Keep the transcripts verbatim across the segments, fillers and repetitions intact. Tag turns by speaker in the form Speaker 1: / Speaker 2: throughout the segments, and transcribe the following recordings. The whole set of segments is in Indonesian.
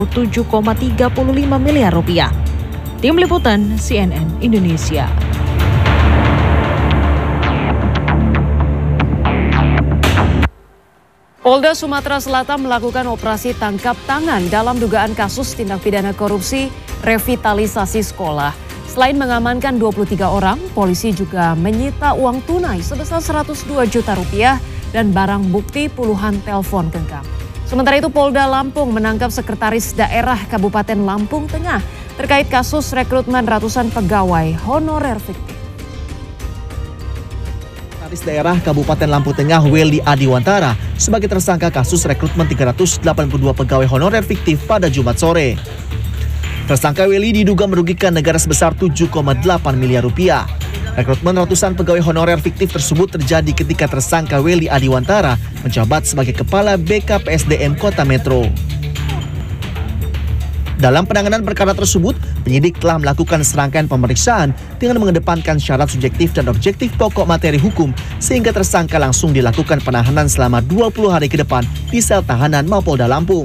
Speaker 1: tujuh koma tiga lima miliar rupiah. Tim Liputan C N N Indonesia.
Speaker 2: Polda Sumatera Selatan melakukan operasi tangkap tangan dalam dugaan kasus tindak pidana korupsi revitalisasi sekolah. Selain mengamankan dua puluh tiga orang, polisi juga menyita uang tunai sebesar seratus dua juta rupiah dan barang bukti puluhan telepon genggam. Sementara itu Polda Lampung menangkap Sekretaris Daerah Kabupaten Lampung Tengah terkait kasus rekrutmen ratusan pegawai honorer fiktif.
Speaker 3: Sekretaris Daerah Kabupaten Lampung Tengah Welly Adiwantara sebagai tersangka kasus rekrutmen tiga ratus delapan puluh dua pegawai honorer fiktif pada Jumat sore. Tersangka Welly diduga merugikan negara sebesar tujuh koma delapan miliar rupiah. Rekrutmen ratusan pegawai honorer fiktif tersebut terjadi ketika tersangka Welly Adiwantara menjabat sebagai Kepala B K P S D M Kota Metro. Dalam penanganan perkara tersebut, penyidik telah melakukan serangkaian pemeriksaan dengan mengedepankan syarat subjektif dan objektif pokok materi hukum sehingga tersangka langsung dilakukan penahanan selama dua puluh hari ke depan di sel tahanan Mapolda Lampung.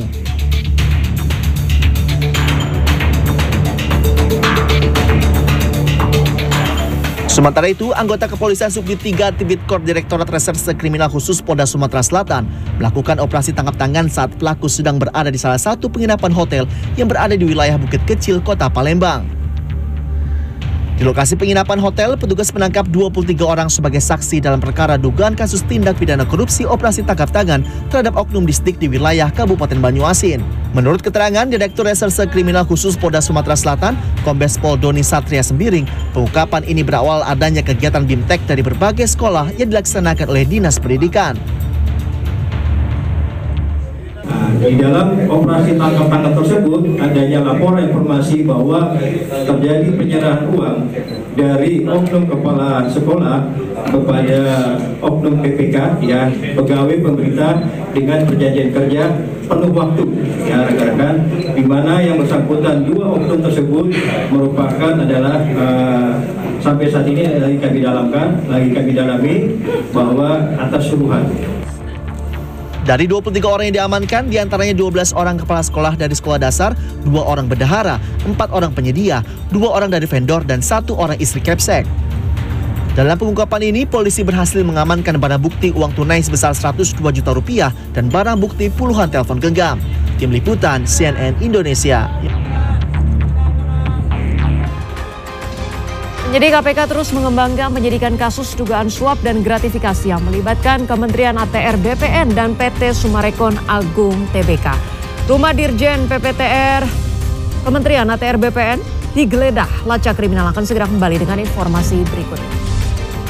Speaker 3: Sementara itu, anggota kepolisian Subdit tiga Tipikor Direktorat Reserse Kriminal Khusus Polda Sumatera Selatan melakukan operasi tangkap tangan saat pelaku sedang berada di salah satu penginapan hotel yang berada di wilayah Bukit Kecil, Kota Palembang. Di lokasi penginapan hotel, petugas menangkap dua puluh tiga orang sebagai saksi dalam perkara dugaan kasus tindak pidana korupsi operasi tangkap tangan terhadap oknum distrik di wilayah Kabupaten Banyuasin. Menurut keterangan Direktur Reserse Kriminal Khusus Polda Sumatera Selatan, Kombes Pol Doni Satria Sembiring, pengungkapan ini berawal adanya kegiatan BIMTEK dari berbagai sekolah yang dilaksanakan oleh Dinas Pendidikan.
Speaker 4: Nah, di dalam operasi tangkap-tangkap tersebut adanya laporan informasi bahwa terjadi penyerahan uang dari oknum kepala sekolah kepada oknum P P K, ya, pegawai pemerintah dengan perjanjian kerja penuh waktu, ya rekan-rekan, di mana yang bersangkutan dua oknum tersebut merupakan adalah uh, sampai saat ini lagi kami dalamkan, lagi kami dalami bahwa atas suruhan.
Speaker 3: Dari dua puluh tiga orang yang diamankan, diantaranya dua belas orang kepala sekolah dari sekolah dasar, dua orang bendahara, empat orang penyedia, dua orang dari vendor, dan satu orang istri Kepsek. Dalam pengungkapan ini, polisi berhasil mengamankan barang bukti uang tunai sebesar seratus dua juta rupiah dan barang bukti puluhan telepon genggam. Tim Liputan C N N Indonesia.
Speaker 2: Penyidik K P K terus mengembangkan penyidikan kasus dugaan suap dan gratifikasi yang melibatkan Kementerian A T R B P N dan P T Summarecon Agung T B K. Rumah Dirjen P P T R Kementerian A T R B P N digeledah. Lacak Kriminal akan segera kembali dengan informasi berikut.